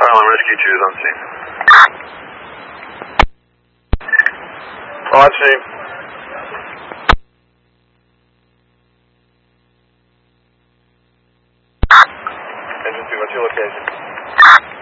Island Rescue 2 is on scene. On scene. Engine 2, what's your location?